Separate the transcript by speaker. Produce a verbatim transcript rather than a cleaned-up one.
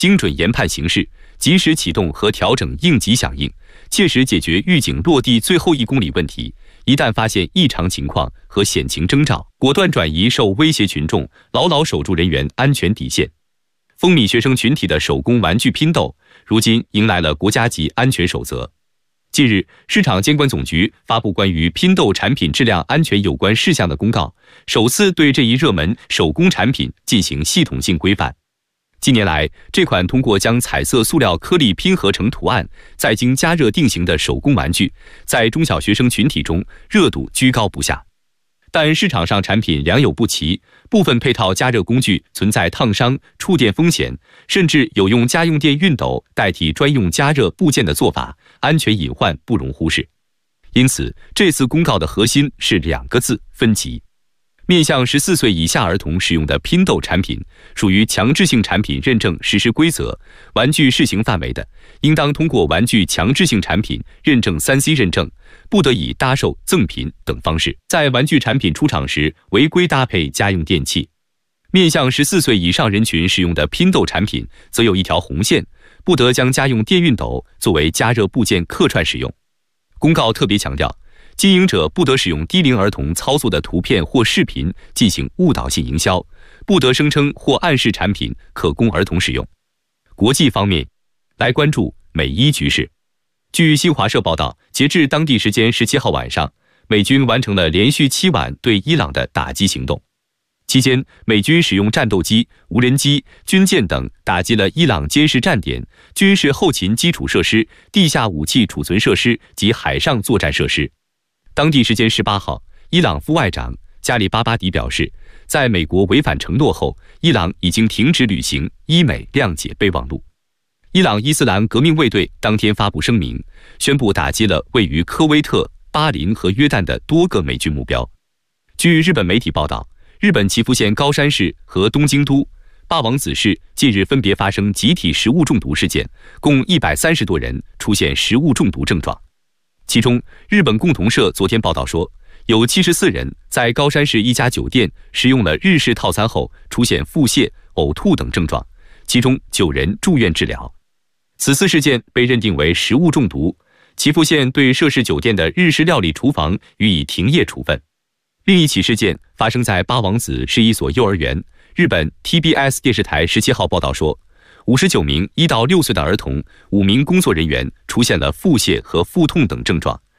Speaker 1: 精准研判形势，及时启动和调整应急响应，切实解决预警落地最后一公里问题。一旦发现异常情况和险情征兆，果断转移受威胁群众，牢牢守住人员安全底线。风靡学生群体的手工玩具拼豆，如今迎来了国家级安全守则。近日，市场监管总局发布关于拼豆产品质量安全有关事项的公告，首次对这一热门手工产品进行系统性规范。近年来，这款通过将彩色塑料颗粒拼合成图案，再经加热定型的手工玩具，在中小学生群体中热度居高不下。但市场上产品良莠不齐，部分配套加热工具存在烫伤、触电风险，甚至有用家用电熨斗代替专用加热部件的做法，安全隐患不容忽视。因此，这次公告的核心是两个字：分级。面向十四岁以下儿童使用的拼豆产品，属于强制性产品认证实施规则，玩具试行范围的，应当通过玩具强制性产品认证 三 C 认证，不得以搭售、赠品等方式在玩具产品出厂时违规搭配家用电器。面向十四岁以上人群使用的拼豆产品，则有一条红线，不得将家用电熨斗作为加热部件客串使用。公告特别强调，经营者不得使用低龄儿童操作的图片或视频进行误导性营销，不得声称或暗示产品可供儿童使用。国际方面，来关注美伊局势。据新华社报道，截至当地时间十七号晚上，美军完成了连续七晚对伊朗的打击行动。期间，美军使用战斗机、无人机、军舰等打击了伊朗监视站点、军事后勤基础设施、地下武器储存设施及海上作战设施。当地时间十八号，伊朗副外长加里巴巴迪表示，在美国违反承诺后，伊朗已经停止履行伊美谅解备忘录。伊朗伊斯兰革命卫队当天发布声明，宣布打击了位于科威特、巴林和约旦的多个美军目标。据日本媒体报道，日本岐阜县高山市和东京都、八王子市近日分别发生集体食物中毒事件，共一百三十多人出现食物中毒症状。其中，日本共同社昨天报道说，有七十四人在高山市一家酒店食用了日式套餐后出现腹泻、呕吐等症状，其中九人住院治疗。此次事件被认定为食物中毒，岐阜县对涉事酒店的日式料理厨房予以停业处分。另一起事件发生在八王子市一所幼儿园，日本 T B S 电视台十七号报道说，五十九名一到六岁的儿童、五名工作人员出现了腹泻和腹痛等症状，